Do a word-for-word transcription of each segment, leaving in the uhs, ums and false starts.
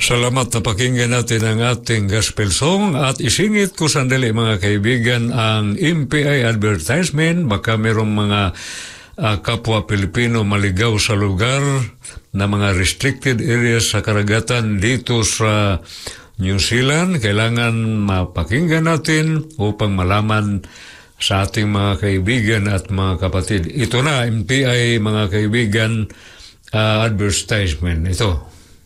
Salamat na pakinggan natin ang ating gospel song at isingit ko sandali mga kaibigan ang M P I advertisement. Baka merong mga uh, kapwa Pilipino maligaw sa lugar na mga restricted areas sa karagatan dito sa New Zealand. Kailangan mapakinggan natin upang malaman sa ating mga kaibigan at mga kapatid. Ito na, M P I mga kaibigan, uh, advertisement. Ito.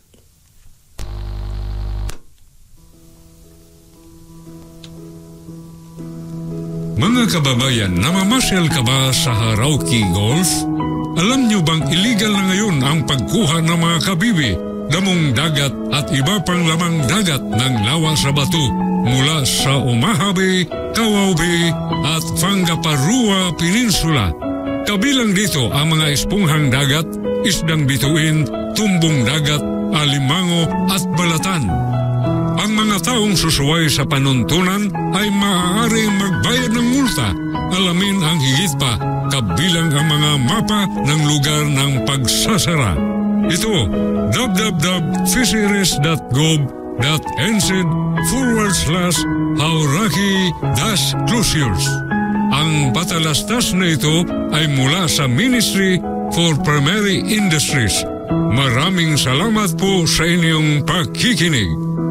Mga kababayan, namamasyal ka ba sa Harauki Golf? Alam nyo bang illegal na ngayon ang pagkuha ng mga kabibi, damong dagat at iba pang lamang dagat ng lawa sa bato mula sa Omaha Bay, Kawau Bay at Whangaparua Peninsula. Kabilang dito ang mga esponghang dagat, isdang bituin, tumbong dagat, alimango at balatan. Ang mga taong susuway sa panuntunan ay maaaring magbayad ng multa. Alamin ang higit pa, kabilang ang mga mapa ng lugar ng pagsasara. Ito, w w w dot fisheries dot gov dot n z forward slash Hauraki dash closures. Ang patalastas na ito ay mula sa Ministry for Primary Industries. Maraming salamat po sa inyong pakikinig.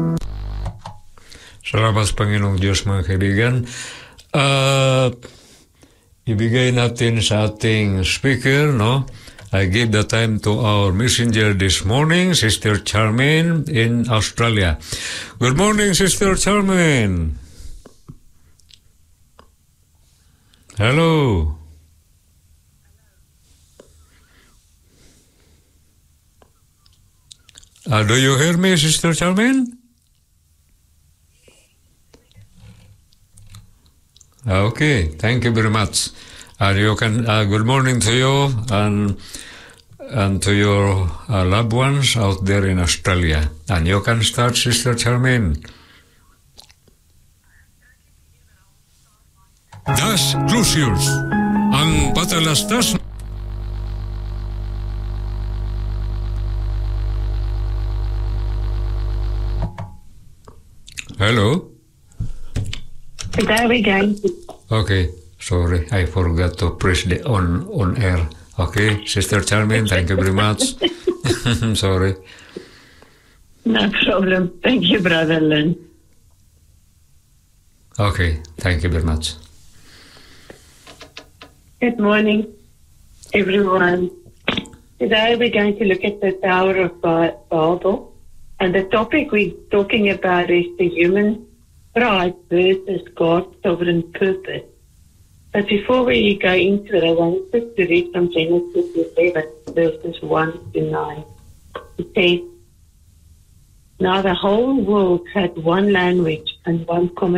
Salamat Panginoong Diyos mga kaibigan. Uh, ibigay natin sa ating speaker, no? I give the time to our messenger this morning, Sister Charmaine in Australia. Good morning, Sister Charmaine. Hello. Uh, do you hear me, Sister Charmaine? Okay, thank you very much. And you can, uh, good morning to you and and to your uh, loved ones out there in Australia. And you can start, Sister Charmaine. Das closures. Ang patalastas. Hello? There we go. Okay, sorry, I forgot to press the on on air. Okay, Sister Charmaine, thank you very much. Sorry. No problem. Thank you, Brother Lynn. Okay, thank you very much. Good morning, everyone. Today we're going to look at the Tower of Babel, and the topic we're talking about is the human pride versus God's sovereign purpose. But before we go into it, I want us to read from Genesis eleven, verses one to nine. It says, "Now the whole world had one language and one common